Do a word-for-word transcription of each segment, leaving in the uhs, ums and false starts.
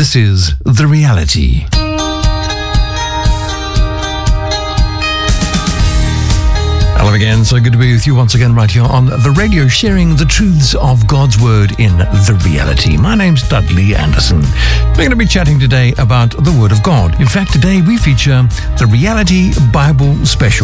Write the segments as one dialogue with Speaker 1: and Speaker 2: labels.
Speaker 1: This is The Reality. Hello again, so good to be with you once again right here on the radio, sharing the truths of God's Word in The Reality. My name's Dudley Anderson. We're going to be chatting today about the Word of God. In fact, today we feature the Reality Bible Special.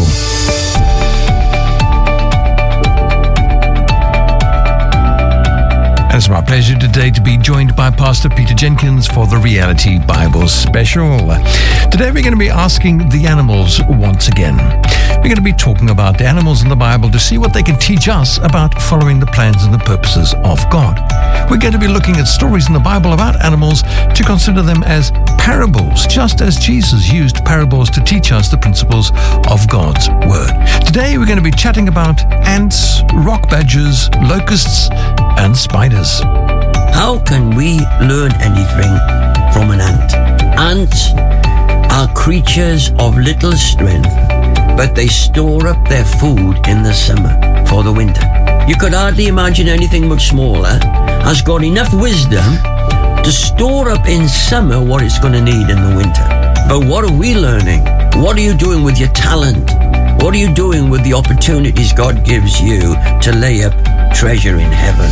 Speaker 1: And it's my pleasure today to be joined by Pastor Peter Jenkins for the Reality Bible Special. Today we're going to be asking the animals once again. We're going to be talking about the animals in the Bible to see what they can teach us about following the plans and the purposes of God. We're going to be looking at stories in the Bible about animals to consider them as parables, just as Jesus used parables to teach us the principles of God's Word. Today we're going to be chatting about ants, rock badgers, locusts, and spiders.
Speaker 2: How can we learn anything from an ant? Ants are creatures of little strength, but they store up their food in the summer for the winter. You could hardly imagine anything much smaller has got enough wisdom to store up in summer what it's going to need in the winter. But what are we learning? What are you doing with your talent? What are you doing with the opportunities God gives you to lay up treasure in heaven?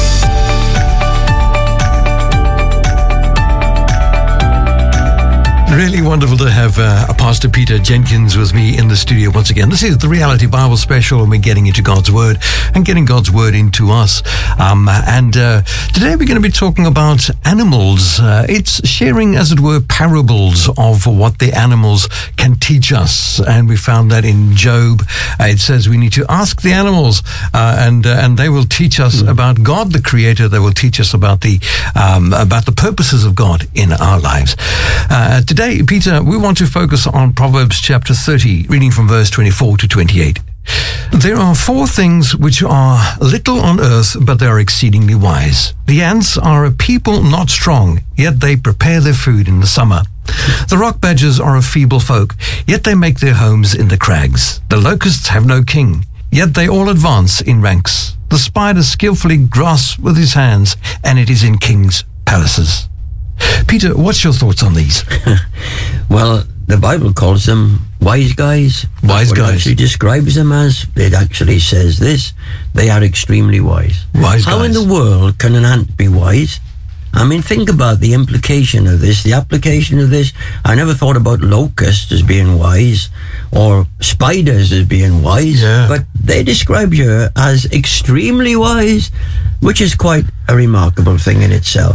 Speaker 1: Really wonderful to have uh, Pastor Peter Jenkins with me in the studio once again. This is the Reality Bible Special, and we're getting into God's Word and getting God's Word into us. Um, and uh, today we're going to be talking about animals. Uh, it's sharing, as it were, parables of what the animals can teach us. And we found that in Job. Uh, it says we need to ask the animals, uh, and uh, and they will teach us mm. about God, the Creator. They will teach us about the um, about the purposes of God in our lives. Uh, today, Today, Peter, we want to focus on Proverbs chapter thirty, reading from verse twenty-four to twenty-eight. There are four things which are little on earth, but they are exceedingly wise. The ants are a people not strong, yet they prepare their food in the summer. The rock badgers are a feeble folk, yet they make their homes in the crags. The locusts have no king, yet they all advance in ranks. The spider skillfully grasps with his hands, and it is in kings' palaces. Peter, what's your thoughts on these?
Speaker 2: Well, the Bible calls them wise guys.
Speaker 1: Wise
Speaker 2: what
Speaker 1: guys.
Speaker 2: It actually describes them as, it actually says this, they are extremely wise.
Speaker 1: Wise
Speaker 2: How
Speaker 1: guys.
Speaker 2: in the world can an ant be wise? I mean, think about the implication of this, the application of this. I never thought about locusts as being wise or spiders as being wise,
Speaker 1: yeah.
Speaker 2: but they describe you as extremely wise, which is quite a remarkable thing in itself.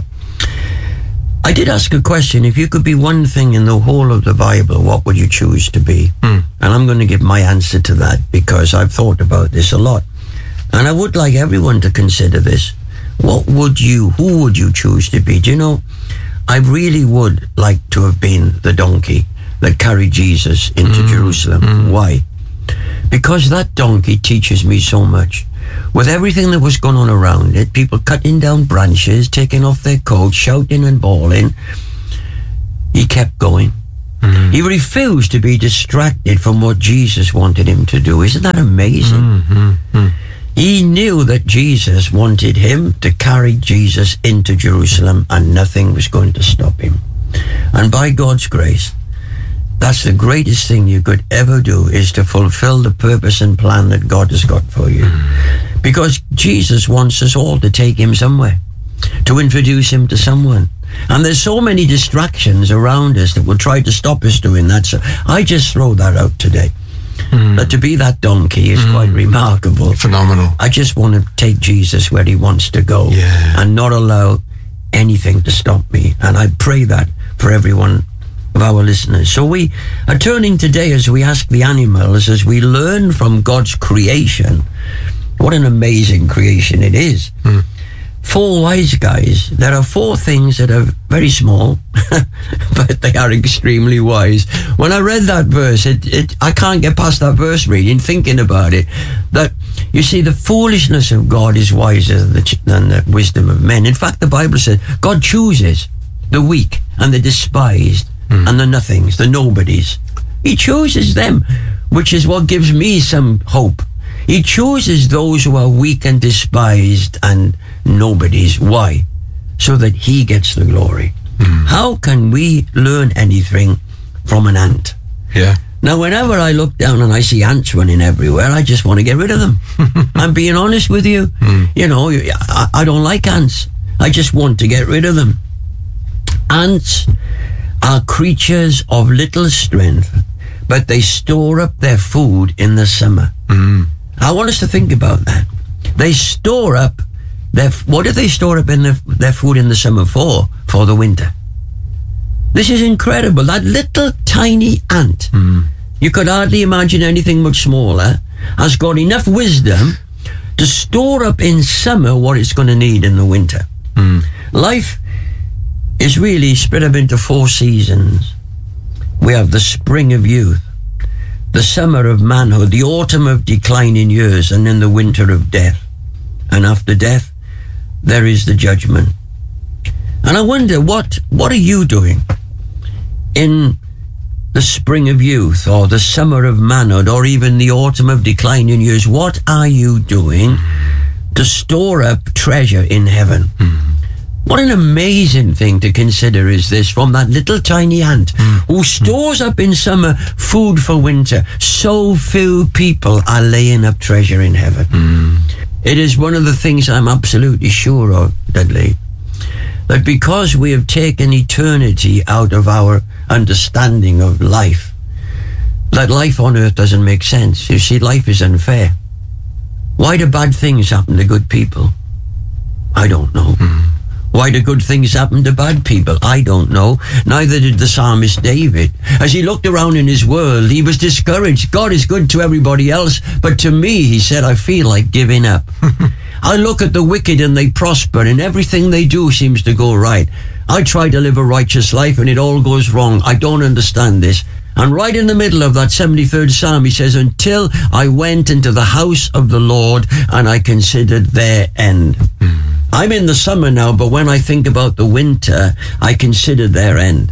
Speaker 2: I did ask a question. If you could be one thing in the whole of the Bible, what would you choose to be? Mm. And I'm going to give my answer to that because I've thought about this a lot. And I would like everyone to consider this. What would you, who would you choose to be? Do you know, I really would like to have been the donkey that carried Jesus into mm. Jerusalem. Mm. Why? Because that donkey teaches me so much. With everything that was going on around it, people cutting down branches, taking off their coats, shouting and bawling, he kept going. Mm-hmm. He refused to be distracted from what Jesus wanted him to do. Isn't that amazing? Mm-hmm. He knew that Jesus wanted him to carry Jesus into Jerusalem, and nothing was going to stop him. And by God's grace, that's the greatest thing you could ever do, is to fulfill the purpose and plan that God has got for you. Because Jesus wants us all to take him somewhere, to introduce him to someone. And there's so many distractions around us that will try to stop us doing that. So I just throw that out today. Mm. That to be that donkey is mm. quite remarkable.
Speaker 1: Phenomenal.
Speaker 2: I just want to take Jesus where he wants to go,
Speaker 1: yeah.
Speaker 2: and not allow anything to stop me. And I pray that for everyone of our listeners. So we are turning today as we ask the animals, as we learn from God's creation. What an amazing creation it is. Mm. Four wise guys. There are four things that are very small, but they are extremely wise. When I read that verse, it, it I can't get past that verse reading, thinking about it, that, you see, the foolishness of God is wiser than the, than the wisdom of men. In fact, the Bible says God chooses the weak and the despised mm. and the nothings, the nobodies. He chooses them, which is what gives me some hope. He chooses those who are weak and despised and nobodies. Why? So that he gets the glory. Mm. How can we learn anything from an ant?
Speaker 1: Yeah.
Speaker 2: Now, whenever I look down and I see ants running everywhere, I just want to get rid of them. I'm being honest with you. Mm. You know, I, I don't like ants. I just want to get rid of them. Ants are creatures of little strength, but they store up their food in the summer. Mm. I want us to think about that. They store up their, what do they store up in the, their food in the summer for? For the winter. This is incredible. That little tiny ant, mm. you could hardly imagine anything much smaller, has got enough wisdom to store up in summer what it's going to need in the winter. Mm. Life is really split up into four seasons. We have the spring of youth, the summer of manhood, the autumn of declining years, and then the winter of death. And after death, there is the judgment. And I wonder, what, what are you doing in the spring of youth, or the summer of manhood, or even the autumn of declining years? What are you doing to store up treasure in heaven? Mm. What an amazing thing to consider is this, from that little tiny ant mm. who stores up in summer food for winter. So few people are laying up treasure in heaven. Mm. It is one of the things I'm absolutely sure of, Dudley, that because we have taken eternity out of our understanding of life, that life on earth doesn't make sense. You see, life is unfair. Why do bad things happen to good people? I don't know. Mm. Why do good things happen to bad people? I don't know. Neither did the psalmist David. As he looked around in his world, he was discouraged. God is good to everybody else, but to me, he said, I feel like giving up. I look at the wicked and they prosper, and everything they do seems to go right. I try to live a righteous life and it all goes wrong. I don't understand this. And right in the middle of that seventy-third Psalm, he says, until I went into the house of the Lord and I considered their end. Mm. I'm in the summer now, but when I think about the winter, I consider their end.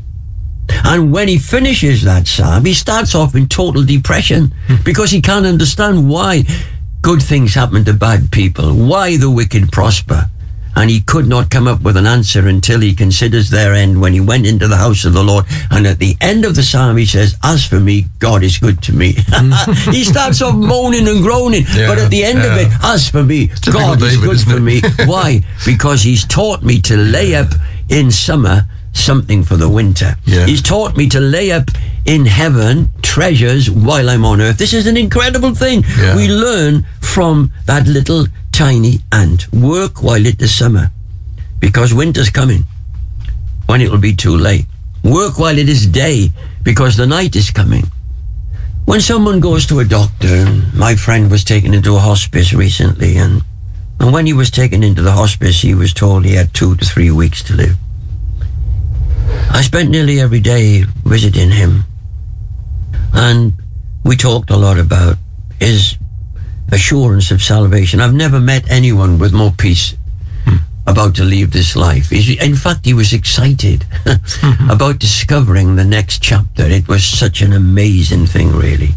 Speaker 2: And when he finishes that psalm, he starts off in total depression because he can't understand why good things happen to bad people, why the wicked prosper. And he could not come up with an answer until he considers their end when he went into the house of the Lord. And at the end of the psalm, he says, as for me, God is good to me. He starts off moaning and groaning. Yeah, but at the end yeah. of it, as for me, it's God is David, good for me. Why? Because he's taught me to lay up in summer something for the winter. Yeah. He's taught me to lay up in heaven treasures while I'm on earth. This is an incredible thing. Yeah. We learn from that little tiny ant. Work while it is summer, because winter's coming when it will be too late. Work while it is day, because the night is coming. When someone goes to a doctor, my friend was taken into a hospice recently, and, and when he was taken into the hospice, he was told he had two to three weeks to live. I spent nearly every day visiting him, and we talked a lot about his assurance of salvation. I've never met anyone with more peace hmm. about to leave this life. In fact, he was excited about discovering the next chapter. It was such an amazing thing, really.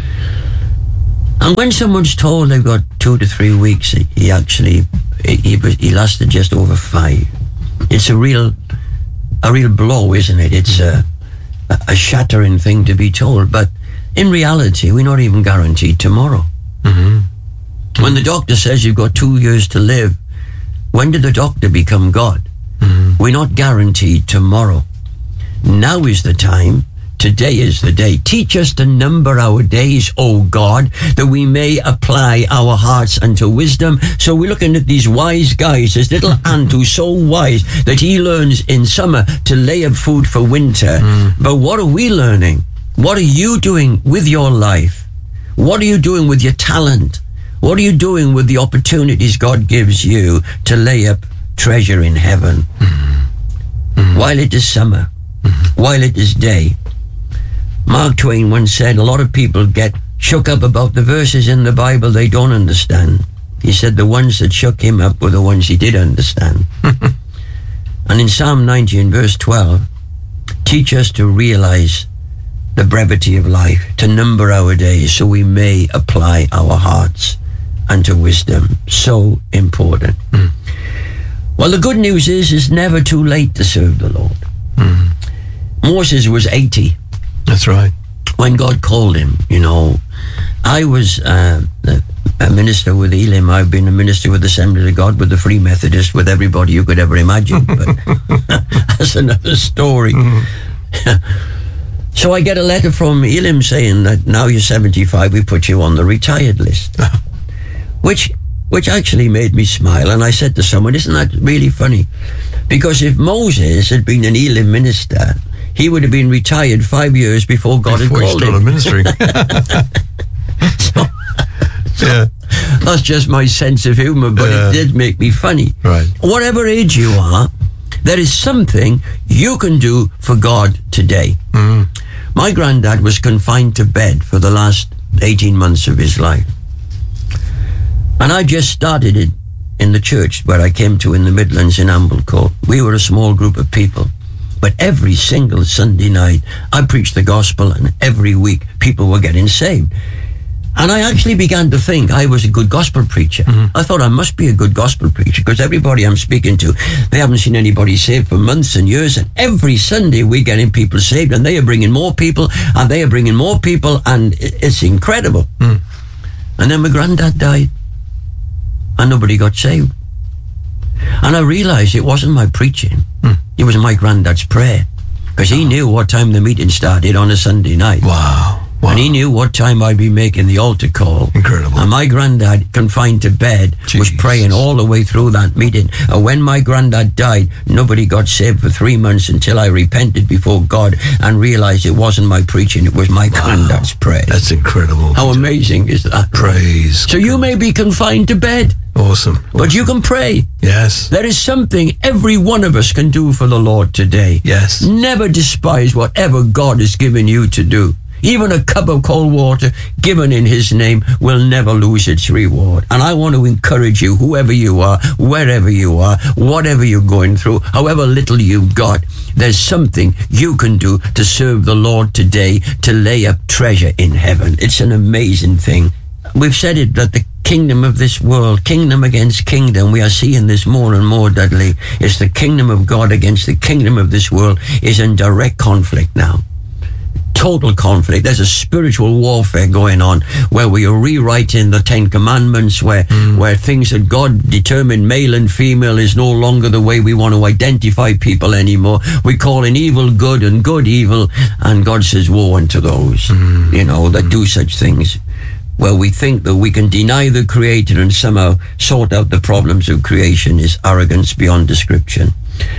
Speaker 2: And when someone's told they've got two to three weeks, he actually he, he lasted just over five. It's a real a real blow, isn't it? It's a, a shattering thing to be told. But in reality, we're not even guaranteed tomorrow. Mm-hmm. When the doctor says you've got two years to live, when did the doctor become God? Mm-hmm. We're not guaranteed tomorrow. Now is the time. Today is the day. Teach us to number our days, O God, that we may apply our hearts unto wisdom. So we're looking at these wise guys, this little ant who's so wise that he learns in summer to lay up food for winter. Mm. But what are we learning? What are you doing with your life? What are you doing with your talent? What are you doing with the opportunities God gives you to lay up treasure in heaven? Mm-hmm. Mm-hmm. While it is summer, mm-hmm. while it is day. Mark Twain once said, a lot of people get shook up about the verses in the Bible they don't understand. He said the ones that shook him up were the ones he did understand. And in Psalm ninety in verse twelve, teach us to realize the brevity of life, to number our days so we may apply our hearts unto wisdom. So important. Mm. Well, the good news is it's never too late to serve the Lord.
Speaker 1: Mm.
Speaker 2: Moses was eighty.
Speaker 1: That's right.
Speaker 2: When God called him, you know. I was uh, a minister with Elim. I've been a minister with Assembly of God, with the Free Methodist, with everybody you could ever imagine. But that's another story. Mm-hmm. So I get a letter from Elim saying that now you're seventy-five, we put you on the retired list. which which actually made me smile. And I said to someone, isn't that really funny? Because if Moses had been an Elim minister, he would have been retired five years before God
Speaker 1: before
Speaker 2: had called
Speaker 1: he started
Speaker 2: him.
Speaker 1: ministering.
Speaker 2: So,
Speaker 1: yeah.
Speaker 2: That's just my sense of humour, but
Speaker 1: yeah.
Speaker 2: it did make me funny.
Speaker 1: Right.
Speaker 2: Whatever age you are, there is something you can do for God today.
Speaker 1: Mm.
Speaker 2: My granddad was confined to bed for the last eighteen months of his life. And I just started it in the church where I came to in the Midlands in Amblecourt. We were a small group of people. But every single Sunday night, I preached the gospel, and every week people were getting saved. And I actually began to think I was a good gospel preacher. Mm-hmm. I thought I must be a good gospel preacher because everybody I'm speaking to, they haven't seen anybody saved for months and years. And every Sunday we're getting people saved, and they are bringing more people, and they are bringing more people, and it's incredible. Mm. And then my granddad died, and nobody got saved. And I realized it wasn't my preaching. Mm. It was my granddad's prayer. Because he knew what time the meeting started on a Sunday night.
Speaker 1: Wow. Wow.
Speaker 2: And he knew what time I'd be making the altar call.
Speaker 1: Incredible.
Speaker 2: And my granddad, confined to bed, Jeez. was praying all the way through that meeting. And when my granddad died, nobody got saved for three months until I repented before God and realized it wasn't my preaching, it was my wow. granddad's prayer.
Speaker 1: That's incredible.
Speaker 2: How amazing is that?
Speaker 1: Praise.
Speaker 2: So you may be confined to bed.
Speaker 1: Awesome. awesome.
Speaker 2: But you can pray.
Speaker 1: Yes.
Speaker 2: There is something every one of us can do for the Lord today.
Speaker 1: Yes.
Speaker 2: Never despise whatever God has given you to do. Even a cup of cold water given in his name will never lose its reward. And I want to encourage you, whoever you are, wherever you are, whatever you're going through, however little you've got, there's something you can do to serve the Lord today, to lay up treasure in heaven. It's an amazing thing. We've said it, that the kingdom of this world, kingdom against kingdom, we are seeing this more and more, Dudley. It's the kingdom of God against the kingdom of this world is in direct conflict now. Total conflict. There's a spiritual warfare going on where we are rewriting the Ten Commandments, where mm. where things that God determined male and female is no longer the way we want to identify people anymore. We're calling evil good and good evil, and God says woe unto those, mm. you know, that do such things. Where we think that we can deny the Creator and somehow sort out the problems of creation is arrogance beyond description.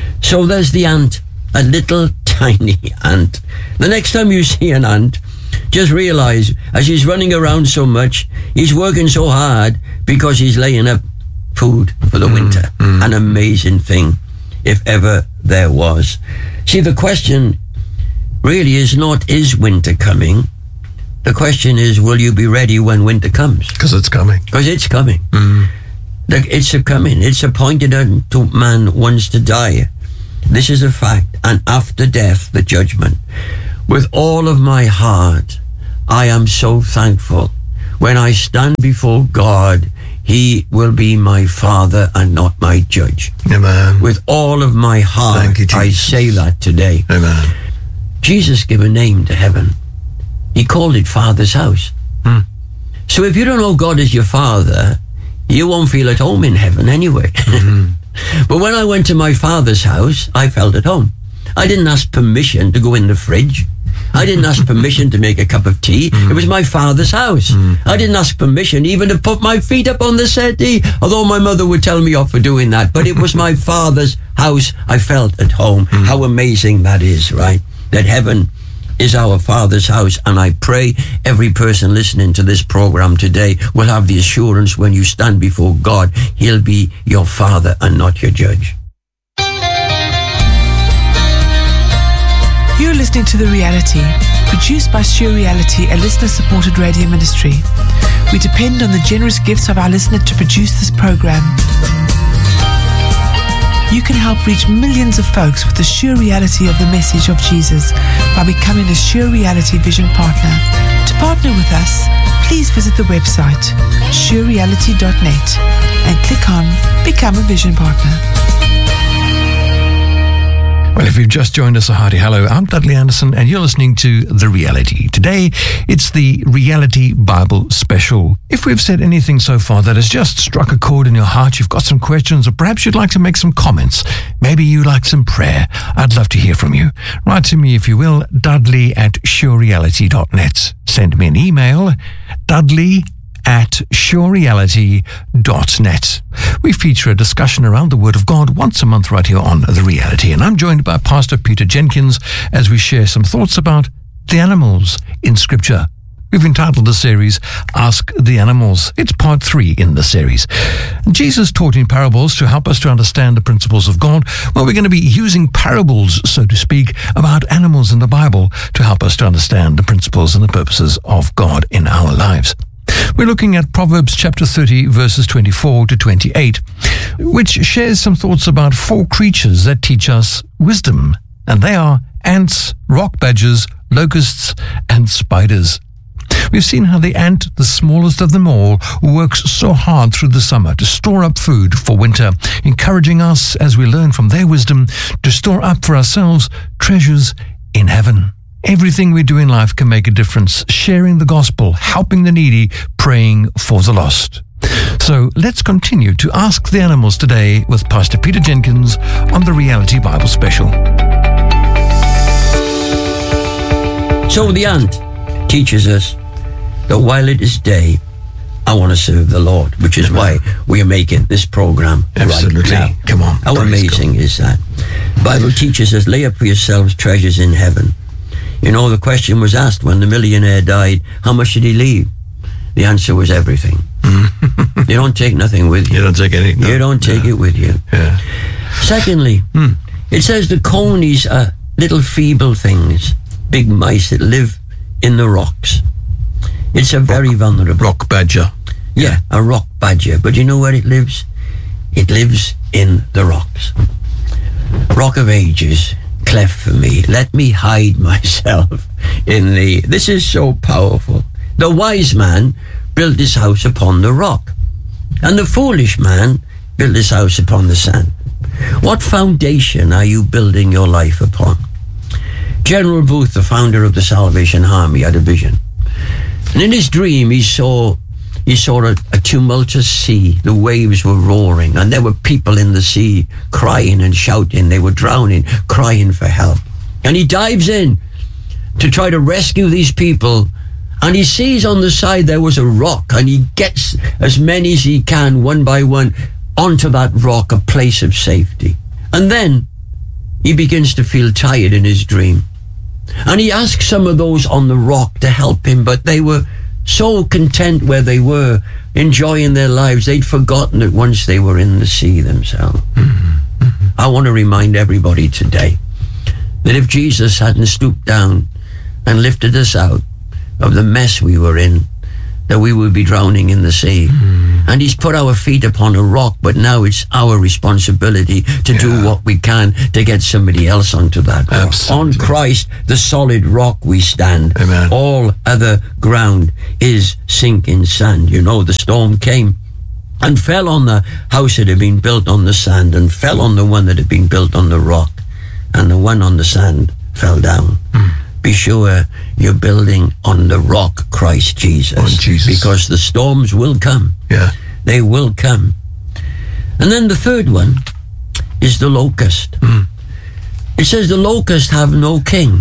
Speaker 2: So there's the ant, a little tiny ant. The next time you see an ant, just realize as he's running around so much, he's working so hard because he's laying up food for the mm, winter. Mm. An amazing thing, if ever there was. See, the question really is not, is winter coming? The question is, will you be ready when winter comes?
Speaker 1: Because it's coming.
Speaker 2: Because it's coming. Mm. It's a coming. It's appointed unto man once to die. This is a fact, and after death, the judgment. With all of my heart, I am so thankful. When I stand before God, he will be my father and not my judge.
Speaker 1: Amen.
Speaker 2: With all of my heart,
Speaker 1: Thank you, Jesus.
Speaker 2: I say that today.
Speaker 1: Amen.
Speaker 2: Jesus gave a name to heaven. He called it Father's house. Hmm. So if you don't know God as your father, you won't feel at home in heaven anyway. Mm-hmm. But when I went to my father's house, I felt at home. I didn't ask permission to go in the fridge. I didn't ask permission to make a cup of tea. Mm. It was my father's house. Mm. I didn't ask permission even to put my feet up on the settee, although my mother would tell me off for doing that. But it was my father's house. I felt at home. Mm. How amazing that is, right? That heaven is our Father's house, and I pray every person listening to this program today will have the assurance when you stand before God, he'll be your Father and not your judge.
Speaker 3: You're listening to The Reality, produced by Sure Reality, a listener-supported radio ministry. We depend on the generous gifts of our listeners to produce this program. You can help reach millions of folks with the sure reality of the message of Jesus by becoming a Sure Reality Vision Partner. To partner with us, please visit the website sure reality dot net and click on Become a Vision Partner.
Speaker 1: If you've just joined us, a hearty hello. I'm Dudley Anderson, and you're listening to The Reality. Today, it's the Reality Bible Special. If we've said anything so far that has just struck a chord in your heart, you've got some questions, or perhaps you'd like to make some comments, maybe you like some prayer, I'd love to hear from you. Write to me, if you will, dudley at surereality dot net. Send me an email, dudley at surereality dot net. We feature a discussion around the Word of God once a month right here on The Reality, and I'm joined by Pastor Peter Jenkins as we share some thoughts about the animals in Scripture. We've entitled the series, Ask the Animals. It's part three in the series. Jesus taught in parables to help us to understand the principles of God. Well, we're going to be using parables, so to speak, about animals in the Bible to help us to understand the principles and the purposes of God in our lives. We're looking at Proverbs chapter thirty, verses twenty-four to twenty-eight, which shares some thoughts about four creatures that teach us wisdom, and they are ants, rock badgers, locusts, and spiders. We've seen how the ant, the smallest of them all, works so hard through the summer to store up food for winter, encouraging us, as we learn from their wisdom, to store up for ourselves treasures in heaven. Everything we do in life can make a difference, sharing the gospel, helping the needy, praying for the lost. So let's continue to Ask the Animals today with Pastor Peter Jenkins on the Reality Bible Special.
Speaker 2: So the ant teaches us that while it is day, I want to serve the Lord, which is why we are making this program.
Speaker 1: Absolutely.
Speaker 2: Right now.
Speaker 1: Come on.
Speaker 2: How amazing God. Is that? The Bible teaches us, lay up for yourselves treasures in heaven. You know, the question was asked when the millionaire died, how much did he leave? The answer was everything. You don't take nothing with you.
Speaker 1: You don't take anything. No.
Speaker 2: You don't take
Speaker 1: no.
Speaker 2: it with you.
Speaker 1: Yeah.
Speaker 2: Secondly, mm. it says the conies are little feeble things, big mice that live in the rocks. It's a very
Speaker 1: rock,
Speaker 2: vulnerable...
Speaker 1: Rock badger.
Speaker 2: Yeah, a rock badger. But you know where it lives? It lives in the rocks. Rock of Ages, cleft for me. Let me hide myself in thee. This is so powerful. The wise man built his house upon the rock, and the foolish man built his house upon the sand. What foundation are you building your life upon? General Booth, the founder of the Salvation Army, had a vision. And in his dream, he saw he saw a, a tumultuous sea. The waves were roaring, and there were people in the sea crying and shouting. They were drowning, crying for help. And he dives in to try to rescue these people, and he sees on the side there was a rock, and he gets as many as he can, one by one, onto that rock, a place of safety. And then he begins to feel tired in his dream. And he asked some of those on the rock to help him, but they were so content where they were, enjoying their lives, they'd forgotten that once they were in the sea themselves. Mm-hmm. Mm-hmm. I want to remind everybody today that if Jesus hadn't stooped down and lifted us out of the mess we were in, that we would be drowning in the sea. Mm. And he's put our feet upon a rock, but now it's our responsibility to yeah. do what we can to get somebody else onto that rock. Absolutely. On Christ, the solid rock we stand.
Speaker 1: Amen.
Speaker 2: All other ground is sinking sand. You know, the storm came and fell on the house that had been built on the sand, and fell on the one that had been built on the rock, and the one on the sand fell down. Mm. Be sure you're building on the rock, Christ Jesus.
Speaker 1: On Jesus.
Speaker 2: Because the storms will come.
Speaker 1: Yeah.
Speaker 2: They will come. And then the third one is the locust. Mm. It says the locusts have no king,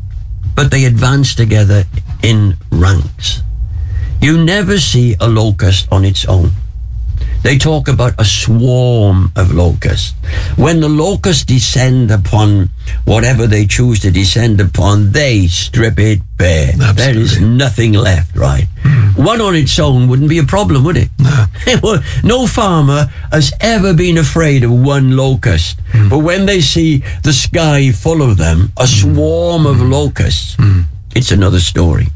Speaker 2: but they advance together in ranks. You never see a locust on its own. They talk about a swarm of locusts. When the locusts descend upon whatever they choose to descend upon, they strip it bare.
Speaker 1: Absolutely.
Speaker 2: There is nothing left, right? Mm. One on its own wouldn't be a problem, would it?
Speaker 1: No.
Speaker 2: No farmer has ever been afraid of one locust. Mm. But when they see the sky full of them, a mm. swarm of locusts, mm. it's another story.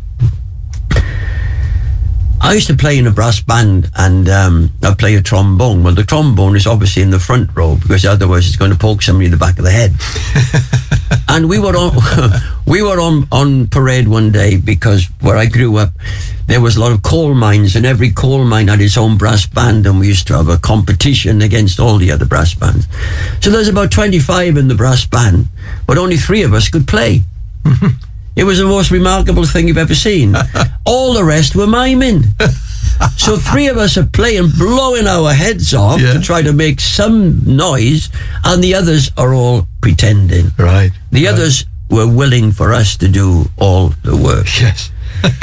Speaker 2: I used to play in a brass band, and um, I play a trombone. Well, the trombone is obviously in the front row, because otherwise it's going to poke somebody in the back of the head. And we were on we were on, on parade one day because where I grew up, there was a lot of coal mines, and every coal mine had its own brass band, and we used to have a competition against all the other brass bands. So there's about twenty-five in the brass band, but only three of us could play. It was the most remarkable thing you've ever seen. All the rest were miming. So three of us are playing, blowing our heads off
Speaker 1: Yeah.
Speaker 2: to try to make some noise, and the others are all pretending.
Speaker 1: Right.
Speaker 2: The
Speaker 1: right.
Speaker 2: others were willing for us to do all the work.
Speaker 1: Yes.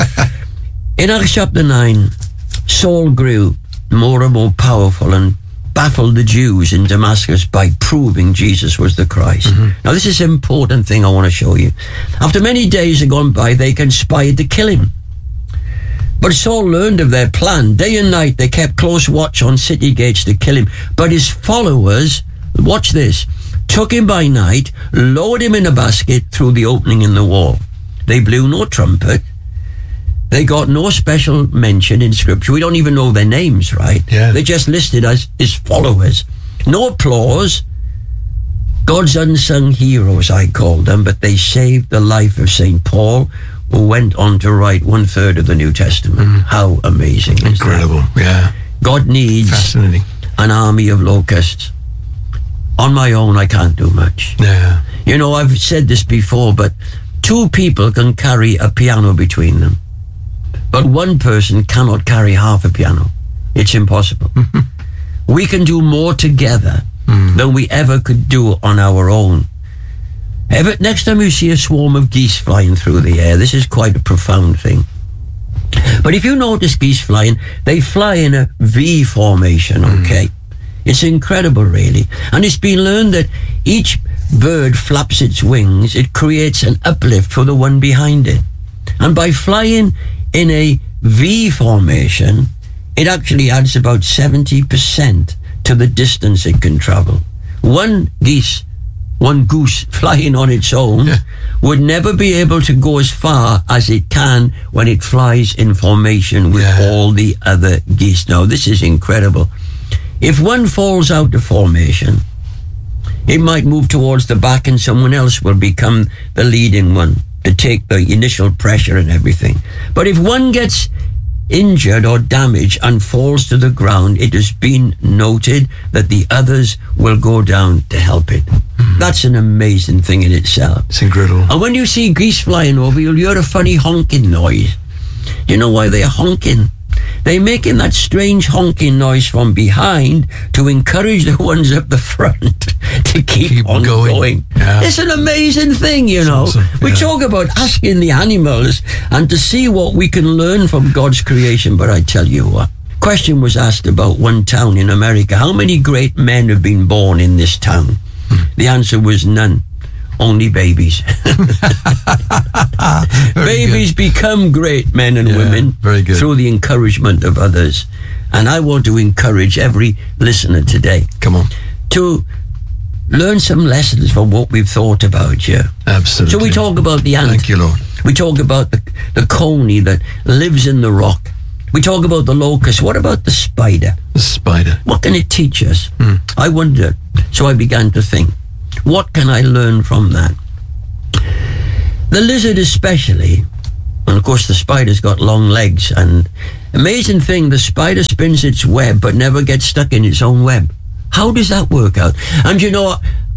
Speaker 2: In Acts chapter nine, Saul grew more and more powerful and baffled the Jews in Damascus by proving Jesus was the Christ.
Speaker 1: Mm-hmm.
Speaker 2: Now this is an important thing I want to show you. After many days had gone by, they conspired to kill him. But Saul learned of their plan. Day and night they kept close watch on city gates to kill him. But his followers, watch this, took him by night, lowered him in a basket through the opening in the wall. They blew no trumpet. They got no special mention in Scripture. We don't even know their names, right?
Speaker 1: Yeah.
Speaker 2: They're just listed as his followers. No applause. God's unsung heroes, I call them, but they saved the life of Saint Paul, who went on to write one third of the New Testament. Mm. How amazing is
Speaker 1: Incredible,
Speaker 2: that?
Speaker 1: yeah.
Speaker 2: God needs
Speaker 1: Fascinating.
Speaker 2: an army of locusts. On my own, I can't do much.
Speaker 1: Yeah.
Speaker 2: You know, I've said this before, but two people can carry a piano between them. But one person cannot carry half a piano. It's impossible. We can do more together mm. than we ever could do on our own. Ever, next time you see a swarm of geese flying through the air, this is quite a profound thing. But if you notice geese flying, they fly in a V formation, okay? Mm. It's incredible, really. And it's been learned that each bird flaps its wings, it creates an uplift for the one behind it. And by flying in a V formation, it actually adds about seventy percent to the distance it can travel. One geese, one goose flying on its own yeah. would never be able to go as far as it can when it flies in formation with yeah. all the other geese. Now, this is incredible. If one falls out of formation, it might move towards the back and someone else will become the leading one to take the initial pressure and everything. But if one gets injured or damaged and falls to the ground, it has been noted that the others will go down to help it. Mm. That's an amazing thing in itself.
Speaker 1: It's incredible.
Speaker 2: And when you see geese flying over, you'll hear a funny honking noise. You know why they're honking? They're making that strange honking noise from behind to encourage the ones up the front to keep, keep on going. going. Yeah. It's an amazing thing, you know. Awesome. Yeah. We talk about asking the animals and to see what we can learn from God's creation, but I tell you what, question was asked about one town in America. How many great men have been born in this town? Hmm. The answer was none. Only babies. Babies good. Become great men and yeah, women
Speaker 1: very good.
Speaker 2: Through the encouragement of others. And I want to encourage every listener today.
Speaker 1: Come on.
Speaker 2: To learn some lessons from what we've thought about here.
Speaker 1: Absolutely.
Speaker 2: So we talk about the ant.
Speaker 1: Thank you, Lord.
Speaker 2: We talk about the, the coney that lives in the rock. We talk about the locust. What about the spider?
Speaker 1: The spider.
Speaker 2: What can it teach us?
Speaker 1: Mm.
Speaker 2: I wondered. So I began to think. What can I learn from that? The lizard especially, and of course the spider's got long legs, and amazing thing, the spider spins its web but never gets stuck in its own web. How does that work out? And you know,